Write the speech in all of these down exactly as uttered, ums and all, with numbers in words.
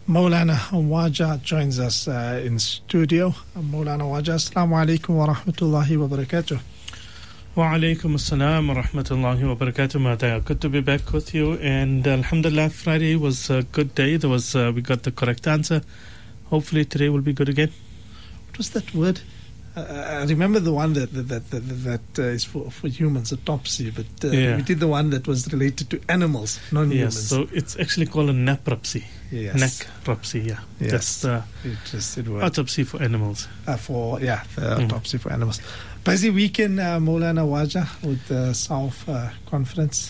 Maulana Wajah joins us uh, in studio. Maulana Wajah, Assalamu alaikum wa rahmatullahi wa barakatuh. Wa alaikum assalam wa rahmatullahi wa barakatuh, Madaya. Good to be back with you. And uh, alhamdulillah, Friday was a good day. There was uh, we got the correct answer. Hopefully today will be good again. What was that word? Uh, I remember the one that that that, that, that uh, is for, for humans, autopsy, but uh, yeah. we did the one that was related to animals, non-humans. Yes, so it's actually called a napropsy. Yes. Necropsy, yeah. Yes. Just uh, interested word. Autopsy for animals. Uh, for, yeah, the Mm. autopsy for animals. Busy weekend, uh, Maulana Wajah, with the South uh, Conference.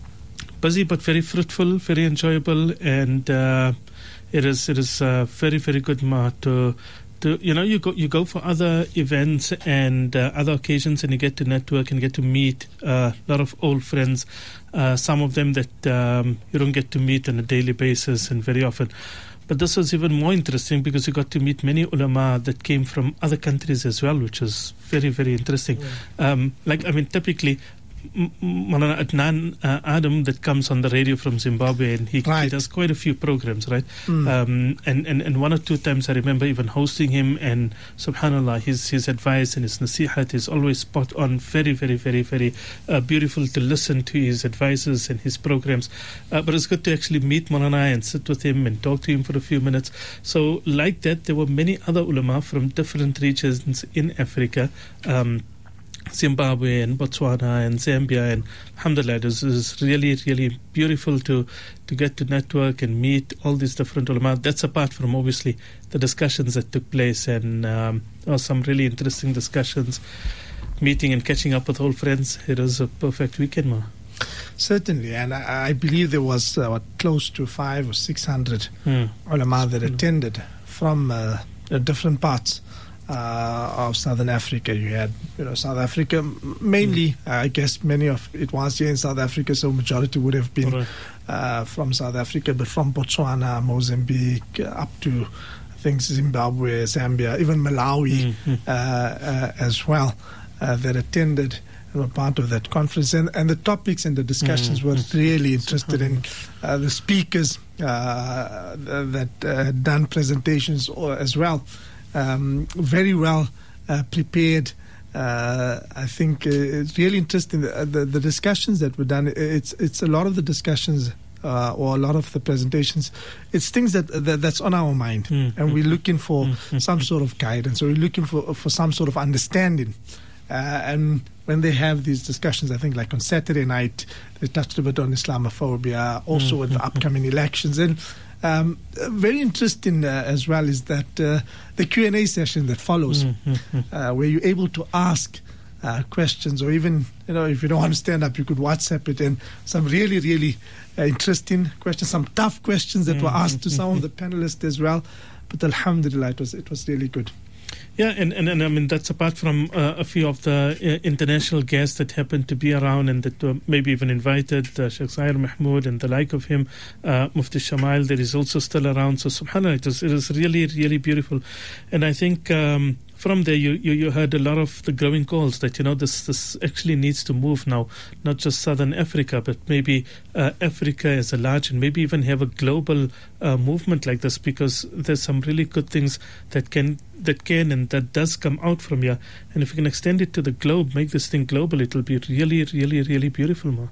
Busy but very fruitful, very enjoyable, and uh, it is it is uh, very, very good, Ma, to... To, you know, you go you go for other events and uh, other occasions, and you get to network and get to meet uh, a lot of old friends. Uh, some of them that um, you don't get to meet on a daily basis and very often. But this was even more interesting because you got to meet many ulama that came from other countries as well, which was very, very interesting. Yeah. Um, like I mean, typically. Maulana Adnan uh, Adam that comes on the radio from Zimbabwe, and he, right. he does quite a few programs, right? Mm. Um, and, and, and one or two times I remember even hosting him, and subhanallah, his his advice and his nasihat is always spot on, very, very, very, very uh, beautiful to listen to his advices and his programs. Uh, but it's good to actually meet Maulana and sit with him and talk to him for a few minutes. So like that, there were many other ulama from different regions in Africa, um, Zimbabwe and Botswana and Zambia, and alhamdulillah, it is really, really beautiful to to get to network and meet all these different ulama. That's apart from obviously the discussions that took place, and um, there were some really interesting discussions, meeting and catching up with old friends. It was a perfect weekend, ma. Certainly, and I, I believe there was uh, what, close to five or six hundred hmm. ulama that attended from uh, different parts Uh, of Southern Africa. You had, you know, South Africa mainly. Mm. Uh, I guess many of it was here in South Africa, so majority would have been right. uh, from South Africa, but from Botswana, Mozambique, uh, up to I think Zimbabwe, Zambia, even Malawi mm-hmm. uh, uh, as well uh, that attended and were part of that conference. And, and the topics and the discussions mm-hmm. were really interested in uh, the speakers uh, that uh, had done presentations as well. Um, very well uh, prepared. Uh, I think uh, it's really interesting. The, the, the discussions that were done, it's it's a lot of the discussions uh, or a lot of the presentations. It's things that, that that's on our mind, mm-hmm. and we're looking for mm-hmm. some sort of guidance, or we're looking for for some sort of understanding. Uh, and when they have these discussions, I think like on Saturday night, they touched a bit on Islamophobia, also mm-hmm. with the upcoming elections. And Um, very interesting uh, as well is that uh, the Q and A session that follows, mm-hmm. uh, where you're able to ask uh, questions, or even, you know, if you don't want to stand up, you could WhatsApp it, and some really, really uh, interesting questions, some tough questions that mm-hmm. were asked to some of the panelists as well. But alhamdulillah, it was it was really good. Yeah, and, and, and I mean, that's apart from uh, a few of the uh, international guests that happened to be around and that were maybe even invited, uh, Sheikh Zahir Mahmood and the like of him, uh, Mufti Shamail, that is also still around. So subhanAllah, it was, it was really, really beautiful. And I think um, from there you, you, you heard a lot of the growing calls that, you know, this, this actually needs to move now, not just Southern Africa, but maybe uh, Africa as a large, and maybe even have a global uh, movement like this, because there's some really good things that can that can and that does come out from here. And if we can extend it to the globe, make this thing global, it will be really, really, really beautiful, Ma.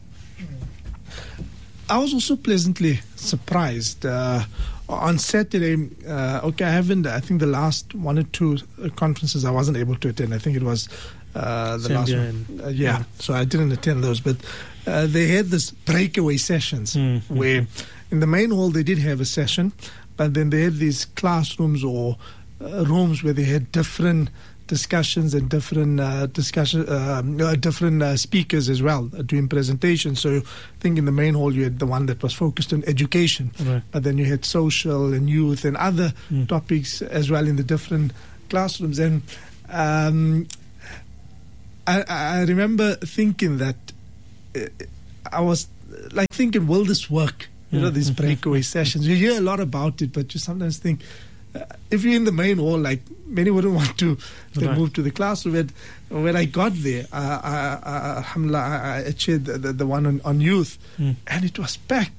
I was also pleasantly surprised. Uh, on Saturday, uh, okay, I haven't, I think the last one or two conferences I wasn't able to attend. I think it was uh, the Zambia last one. And, Uh, yeah, yeah, so I didn't attend those. But uh, they had this breakaway sessions mm-hmm. where in the main hall they did have a session, but then they had these classrooms or uh, rooms where they had different discussions and different uh, discussion, uh, uh, different uh, speakers as well uh, doing presentations. So I think in the main hall you had the one that was focused on education, right. but then you had social and youth and other mm. topics as well in the different classrooms. And um, I, I remember thinking that uh, I was like thinking, will this work? You know, these breakaway sessions. You hear a lot about it, but you sometimes think, uh, if you're in the main hall, like many wouldn't want to then right. move to the classroom. And when I got there, uh, I, I, alhamdulillah, I, I chaired the, the, the one on, on youth, mm. and it was packed.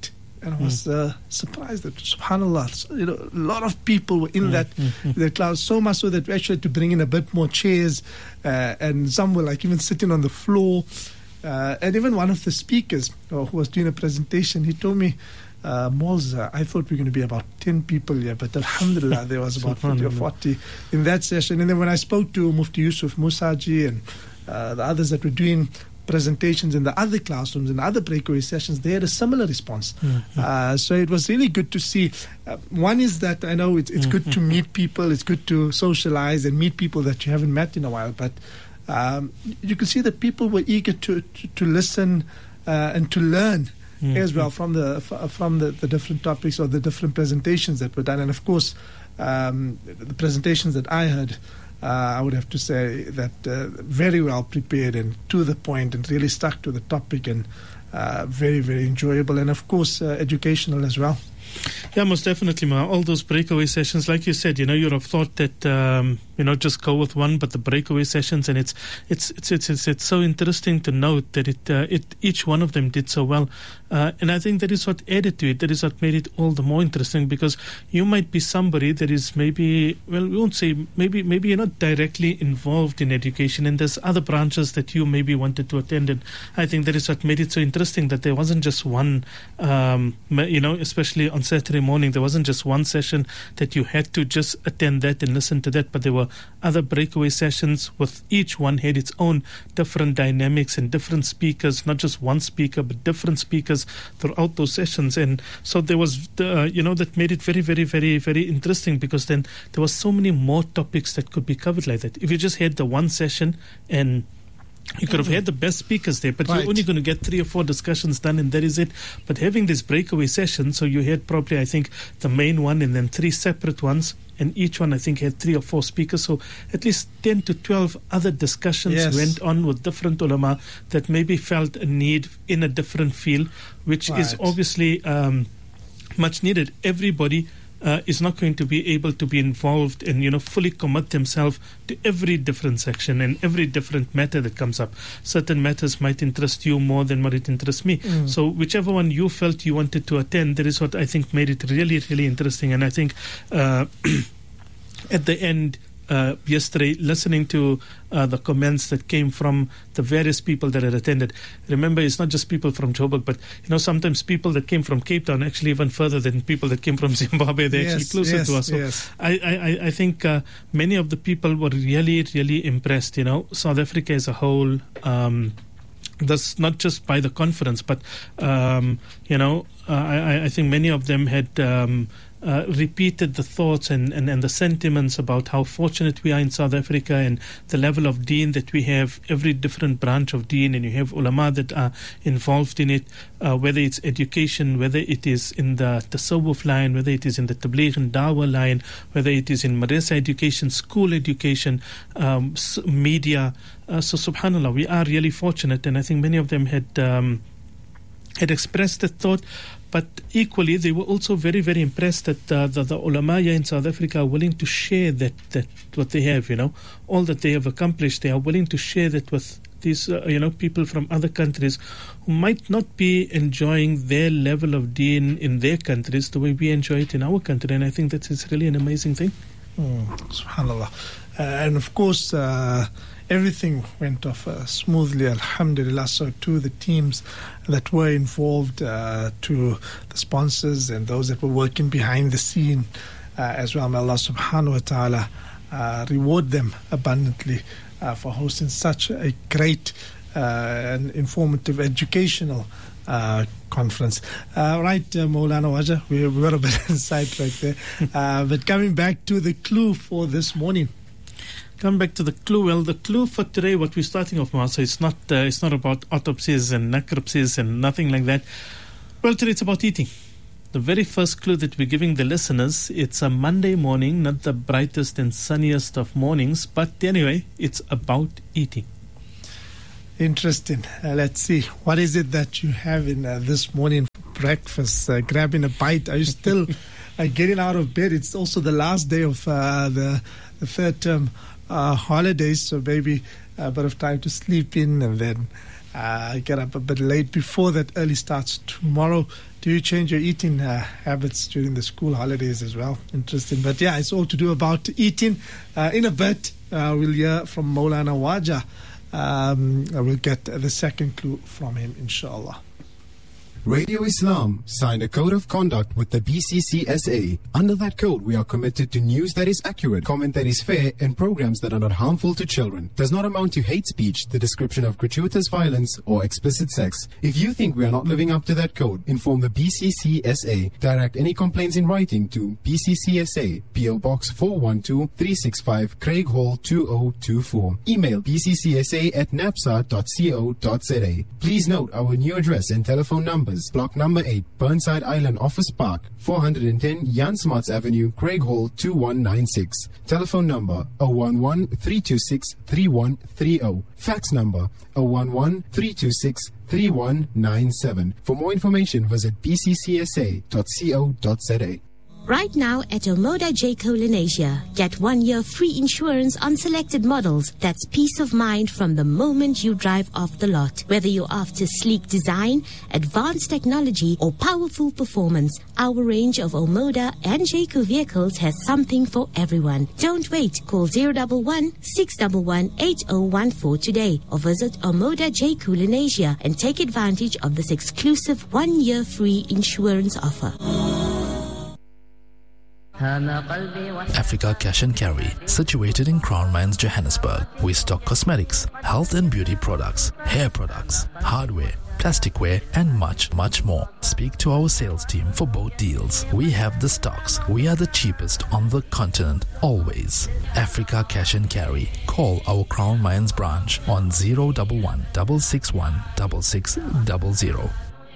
and I was uh, surprised that, subhanAllah, you know, a lot of people were in mm, that mm, mm. that class, so much so that we actually had to bring in a bit more chairs, uh, and some were like even sitting on the floor. Uh, and even one of the speakers uh, who was doing a presentation, he told me, uh, Moz, uh, I thought we were going to be about ten people here, but alhamdulillah, there was about fifty or forty in that session. And then when I spoke to Mufti Yusuf Musaji and uh, the others that were doing presentations in the other classrooms and other breakaway sessions, they had a similar response. Mm-hmm. Uh, so it was really good to see. Uh, one is that I know it's, it's mm-hmm. good to meet people, it's good to socialize and meet people that you haven't met in a while, but Um, you could see that people were eager to to, to listen uh, and to learn mm-hmm. as well from the from the, the different topics or the different presentations that were done. And of course, um, the presentations that I heard, uh, I would have to say that uh, very well prepared and to the point and really stuck to the topic, and uh, very very enjoyable, and of course uh, educational as well. Yeah, most definitely, Ma. All those breakaway sessions, like you said, you know, you'd have thought that, um, you know, just go with one, but the breakaway sessions, and it's it's it's it's it's, it's so interesting to note that it uh, it each one of them did so well, uh, and I think that is what added to it. That is what made it all the more interesting, because you might be somebody that is maybe, well, we won't say maybe maybe you're not directly involved in education, and there's other branches that you maybe wanted to attend, and I think that is what made it so interesting, that there wasn't just one, um, you know, especially on Saturday morning, there wasn't just one session that you had to just attend that and listen to that, but there were other breakaway sessions with each one had its own different dynamics and different speakers, not just one speaker, but different speakers throughout those sessions. And so there was, the, you know, that made it very, very, very, very interesting, because then there was so many more topics that could be covered like that. If you just had the one session and you could have had the best speakers there, but right. you're only going to get three or four discussions done, and that is it. But having this breakaway session, so you had probably, I think, the main one and then three separate ones, and each one, I think, had three or four speakers. So at least ten to twelve other discussions yes. went on with different ulama that maybe felt a need in a different field, which right. is obviously um, much needed. Everybody Uh, is not going to be able to be involved and, you know, fully commit themselves to every different section and every different matter that comes up. Certain matters might interest you more than what it interests me. Mm. So whichever one you felt you wanted to attend, that is what I think made it really, really interesting. And I think uh, at the end, Uh, yesterday, listening to uh, the comments that came from the various people that had attended. Remember, it's not just people from Joburg, but, you know, sometimes people that came from Cape Town, actually even further than people that came from Zimbabwe. They're yes, actually closer yes, to us. So yes. I, I, I think uh, many of the people were really, really impressed. You know, South Africa as a whole, um, that's not just by the conference, but, um, you know, uh, I, I think many of them had Um, Uh, repeated the thoughts and, and, and the sentiments about how fortunate we are in South Africa and the level of deen that we have, every different branch of deen, and you have ulama that are involved in it, uh, whether it's education, whether it is in the tasawwuf line, whether it is in the tabligh and dawah line, whether it is in madrasa education, school education, um, media. Uh, so subhanallah, we are really fortunate, and I think many of them had um, had expressed that thought. But equally, they were also very, very impressed that uh, the, the ulama in South Africa are willing to share that, that what they have, you know, all that they have accomplished. They are willing to share that with these, uh, you know, people from other countries who might not be enjoying their level of deen in their countries the way we enjoy it in our country. And I think that is really an amazing thing. Mm, SubhanAllah. Uh, and of course, uh, everything went off uh, smoothly, alhamdulillah. So to the teams that were involved, uh, to the sponsors and those that were working behind the scene uh, as well, may Allah subhanahu wa ta'ala uh, reward them abundantly uh, for hosting such a great uh, and informative educational uh, conference. Uh, right, uh, Maulana Wajah, we, we were a bit sidetracked there. Uh, but coming back to the clue for this morning. Come back to the clue. Well, the clue for today, what we're starting off, Masa, it's not uh, it's not about autopsies and necropsies and nothing like that. Well, today it's about eating. The very first clue that we're giving the listeners, it's a Monday morning, not the brightest and sunniest of mornings, but anyway, it's about eating. Interesting. Uh, let's see. What is it that you have in uh, this morning for breakfast? Uh, grabbing a bite? Are you still uh, getting out of bed? It's also the last day of uh, the, the third term Uh, holidays, so maybe a bit of time to sleep in, and then uh, get up a bit late before that early starts tomorrow. Do you change your eating uh, habits during the school holidays as well? Interesting. But yeah, it's all to do about eating. Uh, in a bit, uh, we'll hear from Maulana Waja. Um, we'll get the second clue from him, inshallah. Radio Islam signed a code of conduct with the B C C S A. Under that code, we are committed to news that is accurate, comment that is fair, and programs that are not harmful to children. Does not amount to hate speech, the description of gratuitous violence, or explicit sex. If you think we are not living up to that code, inform the B C C S A. Direct any complaints in writing to B C C S A, P O Box four one two, three six five, Craig Hall two oh two four. Email b c c s a at napsa dot co dot z a. Please note our new address and telephone numbers. Block number eight, Burnside Island Office Park, four hundred ten Jan Smarts Avenue, Craig Hall two one nine six. Telephone number zero one one, three two six, three one three zero. Fax number zero one one, three two six, three one nine seven. For more information, visit b c c s a dot co dot z a. Right now at Omoda Jayco Lenasia, get one year free insurance on selected models. That's peace of mind from the moment you drive off the lot. Whether you're after sleek design, advanced technology, or powerful performance, our range of Omoda and Jayco vehicles has something for everyone. Don't wait. Call zero one one, six one one, eight zero one four today or visit Omoda Jayco Lenasia and take advantage of this exclusive one year free insurance offer. Africa Cash and Carry, situated in Crown Mines, Johannesburg. We stock cosmetics, health and beauty products, hair products, hardware, plasticware, and much, much more. Speak to our sales team for both deals. We have the stocks. We are the cheapest on the continent, always. Africa Cash and Carry. Call our Crown Mines branch on zero one one, six six one, six six zero zero.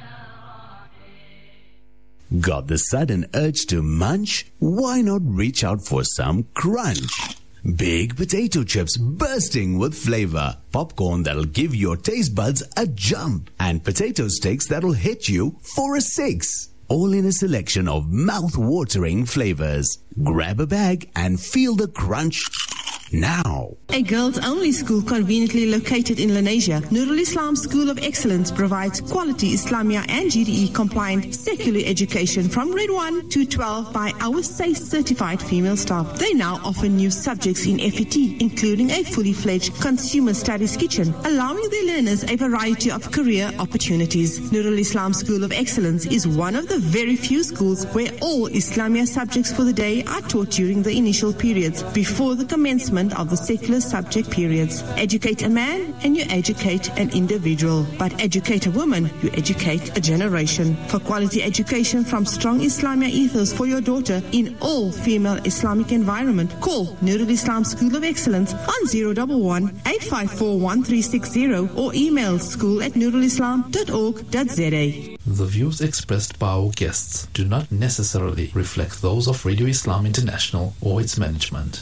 Got the sudden urge to munch? Why not reach out for some crunch? Big potato chips bursting with flavor, popcorn that'll give your taste buds a jump, and potato sticks that'll hit you for a six. All in a selection of mouth-watering flavors. Grab a bag and feel the crunch now. A girls-only school conveniently located in Lenasia, Nurul Islam School of Excellence provides quality Islamia and G D E compliant secular education from grade one to twelve by our SAFE certified female staff. They now offer new subjects in F E T, including a fully fledged consumer studies kitchen, allowing their learners a variety of career opportunities. Nurul Islam School of Excellence is one of the very few schools where all Islamia subjects for the day are taught during the initial periods before the commencement of the secular subject periods. Educate a man and you educate an individual, but educate a woman, you educate a generation. For quality education from strong Islamia ethos for your daughter in all female Islamic environment, call Nurul Islam School of Excellence on zero one one, eight five four, one three six zero or email school at nurulislam dot org dot z a. The views expressed by our guests do not necessarily reflect those of Radio Islam International or its management.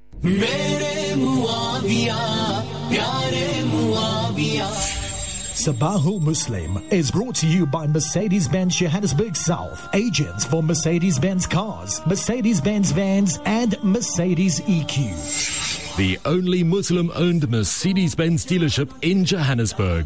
Sabahul Muslim is brought to you by Mercedes-Benz Johannesburg South, agents for Mercedes-Benz cars, Mercedes-Benz vans, and Mercedes E Q. The only Muslim-owned Mercedes-Benz dealership in Johannesburg.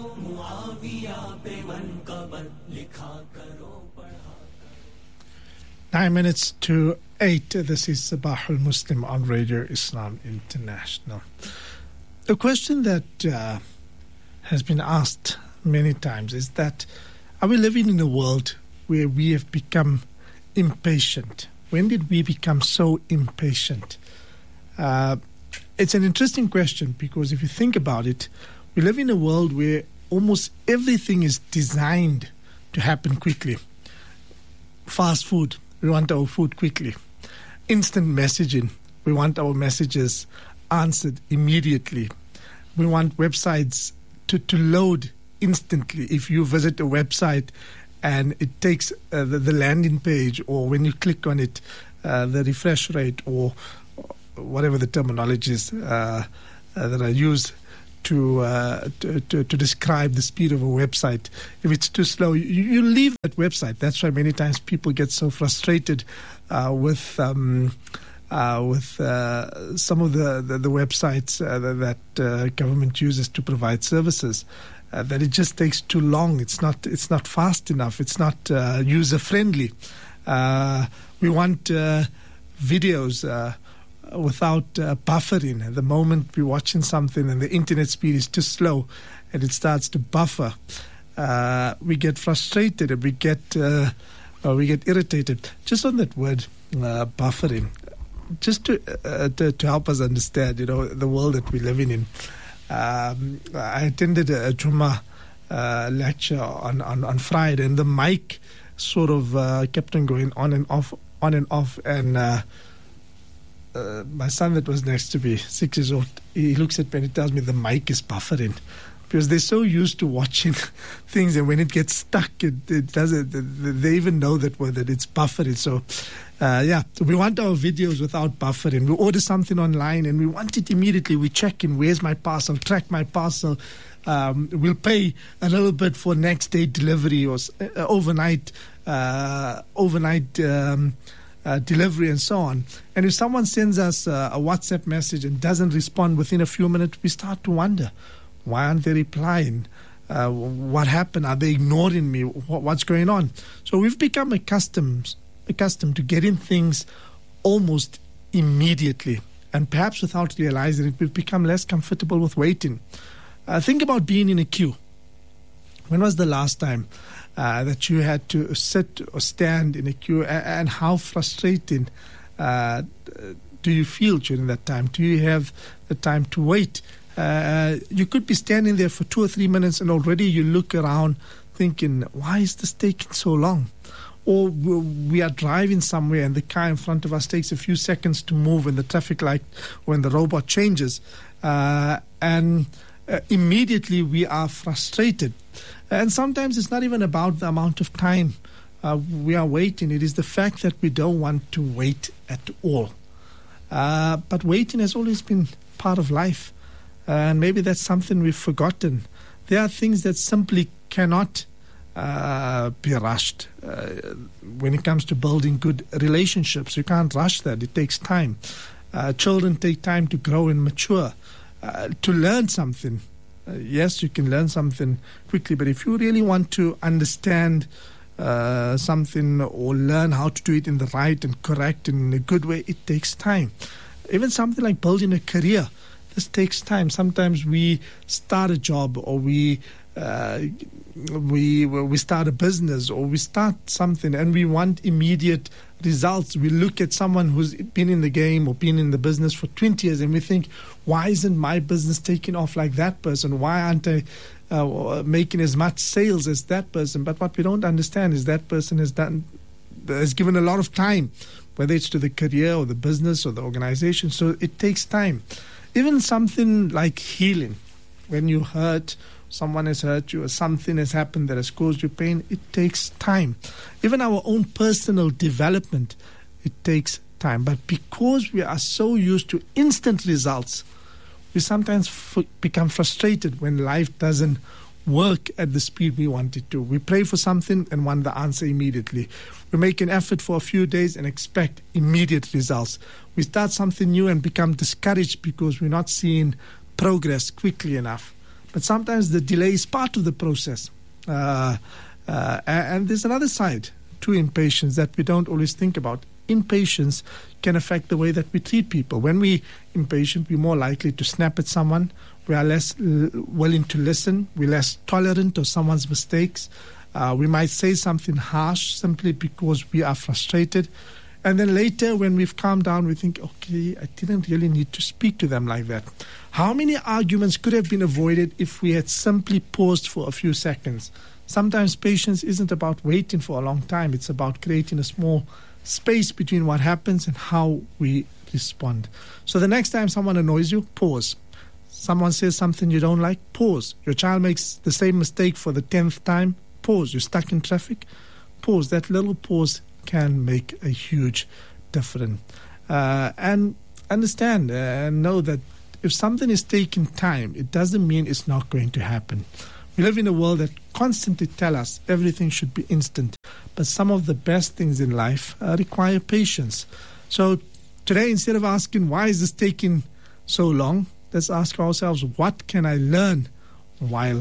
Nine minutes to eight. This is Sabahul Muslim on Radio Islam International. A question that uh, has been asked many times is that, are we living in a world where we have become impatient? When did we become so impatient? Uh, it's an interesting question because if you think about it, we live in a world where almost everything is designed to happen quickly. Fast food. We want our food quickly. Instant messaging. We want our messages answered immediately. We want websites to, to load instantly. If you visit a website and it takes uh, the, the landing page, or when you click on it, uh, the refresh rate, or whatever the terminology is uh, uh, that are used to, uh, to, to to describe the speed of a website. If it's too slow, you, you leave that website. That's why many times people get so frustrated uh, with um, uh, with uh, some of the, the, the websites uh, that uh, government uses to provide services. uh, that it just takes too long. It's not it's not fast enough. It's not uh, user friendly. Uh, we want uh, videos uh, without uh, buffering. At the moment we're watching something and the internet speed is too slow and it starts to buffer, uh, we get frustrated and we get uh, uh, we get irritated. Just on that word, uh, buffering, just to, uh, to to help us understand, you know, the world that we're living in. Um, I attended a, a Jummah uh, lecture on, on, on Friday, and the mic sort of uh, kept on going on and off, on and off. And uh, uh, my son that was next to me, six years old, he looks at me and he tells me the mic is buffering. Because they're so used to watching things, and when it gets stuck, it, it doesn't. They even know that word, that it's buffering. So, uh, yeah, we want our videos without buffering. We order something online and we want it immediately. We check in, where's my parcel, track my parcel. Um, we'll pay a little bit for next day delivery or uh, overnight, uh, overnight um, uh, delivery and so on. And if someone sends us uh, a WhatsApp message and doesn't respond within a few minutes, we start to wonder. Why aren't they replying? Uh, what happened? Are they ignoring me? What, what's going on? So we've become accustomed, accustomed to getting things almost immediately. And perhaps without realizing it, we've become less comfortable with waiting. Uh, think about being in a queue. When was the last time uh, that you had to sit or stand in a queue, and, and how frustrating uh, do you feel during that time? Do you have the time to wait? Uh, you could be standing there for two or three minutes and already you look around thinking, why is this taking so long? Or we are driving somewhere and the car in front of us takes a few seconds to move and the traffic light when the robot changes. Uh, and uh, immediately we are frustrated. And sometimes it's not even about the amount of time uh, we are waiting. It is the fact that we don't want to wait at all. Uh, but waiting has always been part of life. And maybe that's something we've forgotten. There are things that simply cannot uh, be rushed. Uh, when it comes to building good relationships, you can't rush that. It takes time. Uh, children take time to grow and mature. Uh, to learn something, uh, yes, you can learn something quickly, but if you really want to understand uh, something or learn how to do it in the right and correct and in a good way, it takes time. Even something like building a career, this takes time. Sometimes we start a job or we uh, we we start a business or we start something and we want immediate results. We look at someone who's been in the game or been in the business for twenty years and we think, why isn't my business taking off like that person? Why aren't I uh, making as much sales as that person? But what we don't understand is that person has done has given a lot of time, whether it's to the career or the business or the organization. So it takes time. Even something like healing, when you hurt, someone has hurt you or something has happened that has caused you pain, it takes time. Even our own personal development, it takes time. But because we are so used to instant results, we sometimes f- become frustrated when life doesn't work at the speed we want it to. We pray for something and want the answer immediately. We make an effort for a few days and expect immediate results. We start something new and become discouraged because we're not seeing progress quickly enough. But sometimes the delay is part of the process. Uh, uh, and there's another side to impatience that we don't always think about. Impatience can affect the way that we treat people. When we're impatient, we're more likely to snap at someone. We are less l- willing to listen. We're less tolerant of someone's mistakes. Uh, we might say something harsh simply because we are frustrated. And then later, when we've calmed down, we think, okay, I didn't really need to speak to them like that. How many arguments could have been avoided if we had simply paused for a few seconds? Sometimes patience isn't about waiting for a long time. It's about creating a small space between what happens and how we respond. So the next time someone annoys you, pause. Someone says something you don't like, pause. Your child makes the same mistake for the tenth time, pause. You're stuck in traffic, pause. That little pause can make a huge difference. Uh, and understand and uh, know that if something is taking time, it doesn't mean it's not going to happen. We live in a world that constantly tells us everything should be instant, but some of the best things in life uh, require patience. So today, instead of asking, why is this taking so long, let's ask ourselves, what can I learn while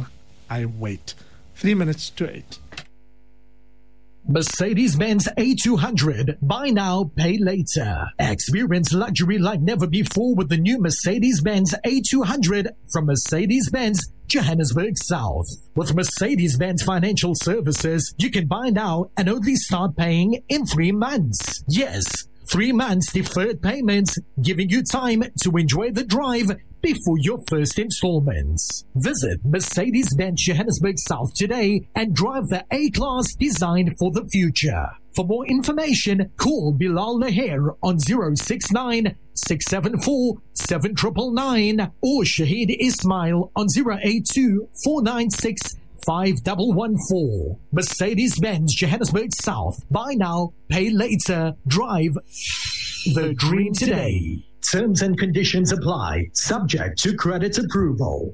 I wait. Three minutes to eight. Mercedes-Benz A two hundred. Buy now, pay later. Experience luxury like never before with the new Mercedes-Benz A two hundred from Mercedes-Benz Johannesburg South. With Mercedes-Benz Financial Services, you can buy now and only start paying in three months. Yes, three months deferred payments, giving you time to enjoy the drive before your first installments. Visit Mercedes-Benz Johannesburg South today and drive the A-Class designed for the future. For more information, call Bilal Laher on zero six nine, six seven four, seven nine nine nine or Shahid Ismail on zero eight two, four nine six, five one one four. Mercedes-Benz Johannesburg South. Buy now, pay later. Drive the dream today. Terms and conditions apply, subject to credit approval.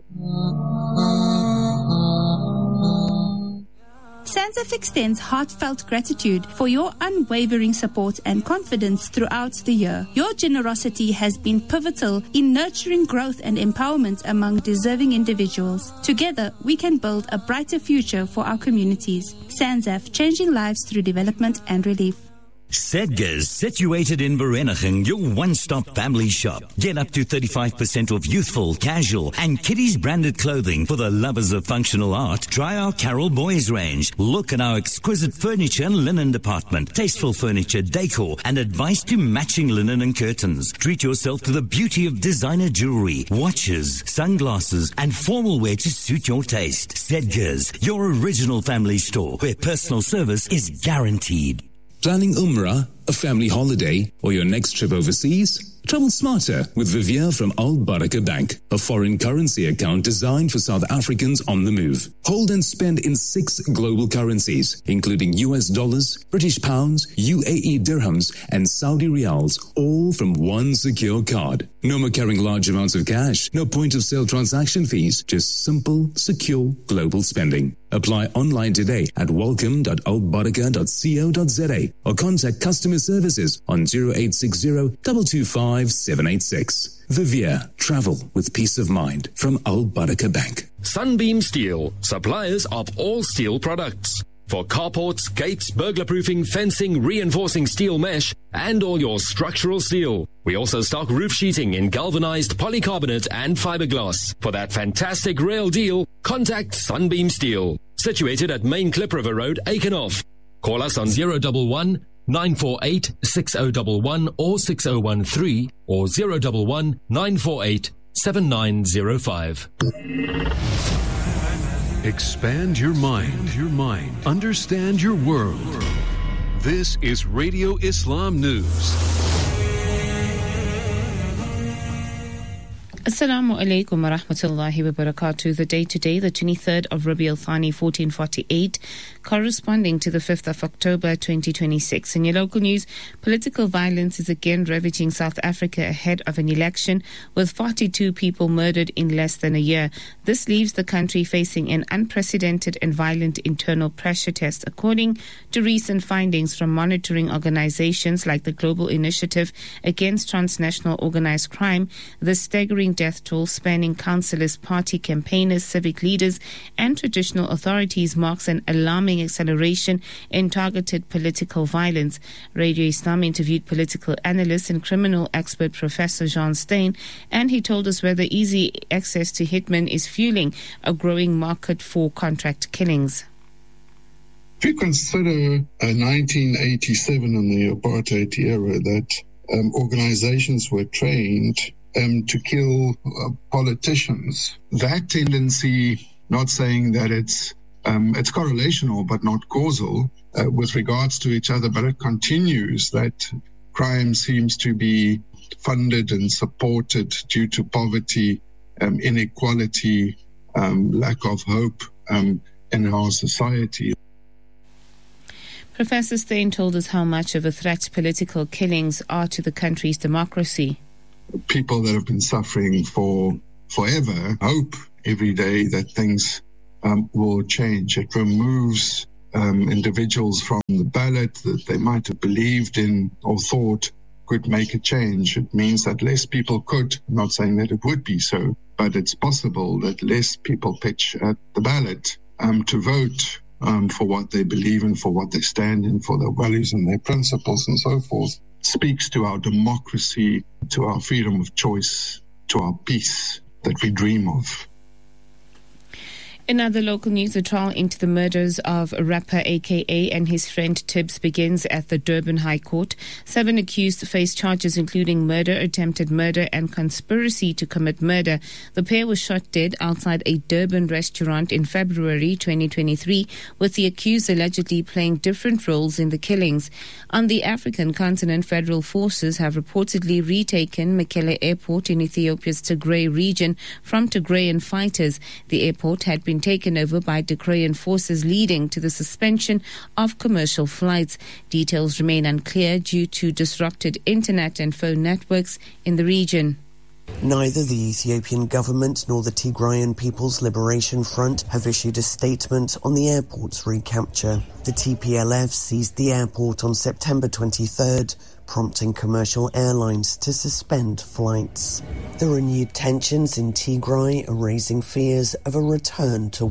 SANZAF extends heartfelt gratitude for your unwavering support and confidence throughout the year. Your generosity has been pivotal in nurturing growth and empowerment among deserving individuals. Together, we can build a brighter future for our communities. SANZAF, changing lives through development and relief. Sedgars, situated in Vereeniging, your one-stop family shop. Get up to thirty-five percent off youthful, casual, and kiddies branded clothing for the lovers of functional art. Try our Carol Boys range. Look at our exquisite furniture and linen department, tasteful furniture, decor, and advice to matching linen and curtains. Treat yourself to the beauty of designer jewelry, watches, sunglasses, and formal wear to suit your taste. Sedgars, your original family store where personal service is guaranteed. Planning Umrah, a family holiday, or your next trip overseas? Travel smarter with Vivier from Al Baraka Bank, a foreign currency account designed for South Africans on the move. Hold and spend in six global currencies, including U S dollars, British pounds, U A E dirhams, and Saudi riyals, all from one secure card. No more carrying large amounts of cash, no point of sale transaction fees, just simple, secure global spending. Apply online today at welcome dot al baraka dot co dot za or contact customer services on zero eight six zero, two two five, seven eight six. Vivier, travel with peace of mind from Al Baraka Bank. Sunbeam Steel, suppliers of all steel products. For carports, gates, burglar-proofing, fencing, reinforcing steel mesh, and all your structural steel. We also stock roof sheeting in galvanized polycarbonate and fiberglass. For that fantastic rail deal, contact Sunbeam Steel. Situated at Main Klip River Road, Aikenhof. Call us on zero one one, nine four eight, six zero one one or six zero one three or zero one one, nine four eight, seven nine zero five. Expand your mind, your mind. Understand your world. This is Radio Islam News. Assalamu alaikum wa rahmatullahi wa barakatuh. The day today, the twenty-third of Rabi al-Thani, fourteen forty-eight, corresponding to the fifth of October, twenty twenty-six. In your local news, political violence is again ravaging South Africa ahead of an election, with forty-two people murdered in less than a year. This leaves the country facing an unprecedented and violent internal pressure test, according to recent findings from monitoring organizations like the Global Initiative Against Transnational Organized Crime. The staggering death toll spanning councillors, party campaigners, civic leaders, and traditional authorities marks an alarming acceleration in targeted political violence. Radio Islam interviewed political analyst and criminal expert Professor Jean Steyn, and he told us whether easy access to hitmen is fueling a growing market for contract killings. If you consider uh, nineteen eighty-seven and the apartheid era, that um, organizations were trained Um, to kill uh, politicians. That tendency, not saying that it's um, it's correlational but not causal uh, with regards to each other, but it continues. That crime seems to be funded and supported due to poverty, um, inequality, um, lack of hope um, in our society. Professor Steyn told us how much of a threat political killings are to the country's democracy. People that have been suffering for forever hope every day that things um, will change. It removes um, individuals from the ballot that they might have believed in or thought could make a change. It means that less people could, I'm not saying that it would be so, but it's possible that less people pitch at the ballot um, to vote um, for what they believe in, for what they stand in, for their values and their principles and so forth, speaks to our democracy, to our freedom of choice, to our peace that we dream of. In other local news, the trial into the murders of rapper A K A and his friend Tibbs begins at the Durban High Court. Seven accused face charges including murder, attempted murder and conspiracy to commit murder. The pair was shot dead outside a Durban restaurant in February twenty twenty-three, with the accused allegedly playing different roles in the killings. On the African continent, federal forces have reportedly retaken Mekelle Airport in Ethiopia's Tigray region from Tigrayan fighters. The airport had been taken over by Tigrayan forces, leading to the suspension of commercial flights. Details remain unclear due to disrupted internet and phone networks in the region. Neither the Ethiopian government nor the Tigrayan People's Liberation Front have issued a statement on the airport's recapture. The T P L F seized the airport on September twenty-third, prompting commercial airlines to suspend flights. The renewed tensions in Tigray are raising fears of a return to...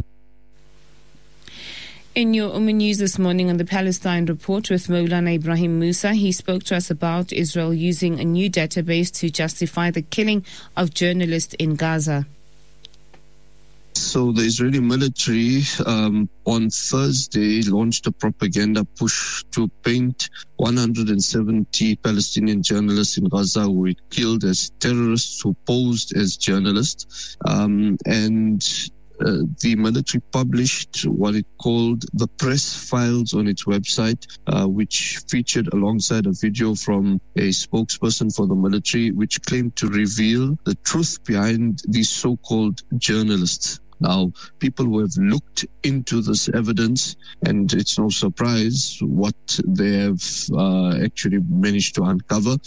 In your Ummah News this morning on the Palestine Report with Maulana Ibrahim Musa, he spoke to us about Israel using a new database to justify the killing of journalists in Gaza. So the Israeli military um, on Thursday launched a propaganda push to paint one hundred seventy Palestinian journalists in Gaza who were killed as terrorists who posed as journalists. Um, and Uh, the military published what it called the press files on its website, uh, which featured alongside a video from a spokesperson for the military, which claimed to reveal the truth behind these so-called journalists. Now, people who have looked into this evidence, and it's no surprise what they have uh, actually managed to uncover.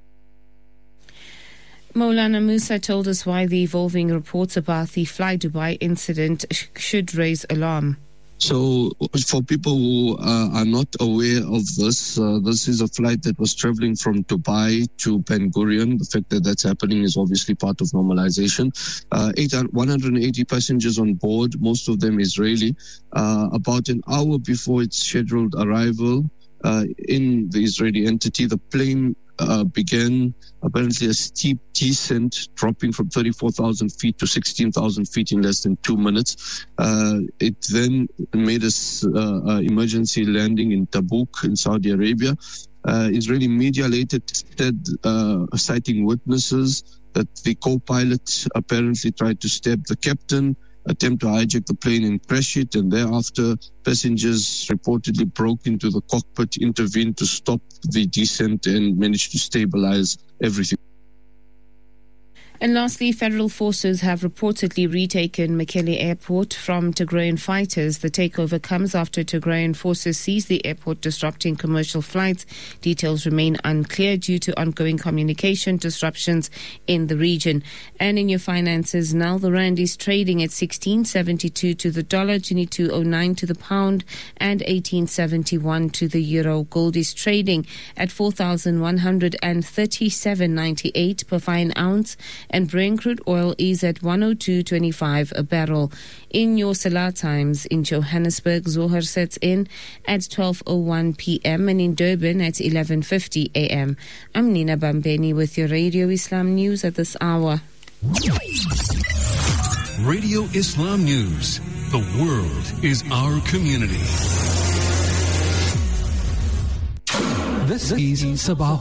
Maulana Musa told us why the evolving reports about the Fly Dubai incident sh- should raise alarm. So for people who uh, are not aware of this, uh, this is a flight that was traveling from Dubai to Ben Gurion. The fact that that's happening is obviously part of normalization. Uh, one hundred eighty passengers on board, most of them Israeli. Uh, about an hour before its scheduled arrival uh, in the Israeli entity, the plane Uh, began apparently a steep descent, dropping from thirty-four thousand feet to sixteen thousand feet in less than two minutes. Uh, it then made a uh, uh, emergency landing in Tabuk in Saudi Arabia. Uh, Israeli media later said, uh, citing witnesses, that the co-pilot apparently tried to stab the captain, attempt to hijack the plane and crash it, and thereafter passengers reportedly broke into the cockpit, intervened to stop the descent and managed to stabilize everything. And lastly, federal forces have reportedly retaken Mekelle Airport from Tigrayan fighters. The takeover comes after Tigrayan forces seized the airport, disrupting commercial flights. Details remain unclear due to ongoing communication disruptions in the region. And in your finances now, the rand is trading at sixteen seventy-two to the dollar, twenty-two oh nine to the pound, and eighteen seventy-one to the euro. Gold is trading at four thousand one hundred thirty-seven ninety-eight per fine ounce, and Brent crude oil is at one oh two twenty-five a barrel. In your Salah times, in Johannesburg, Zohar sets in at twelve oh one p.m. and in Durban at eleven fifty a.m. I'm Nina Bambeni with your Radio Islam News at this hour. Radio Islam News. The world is our community. This is Sabah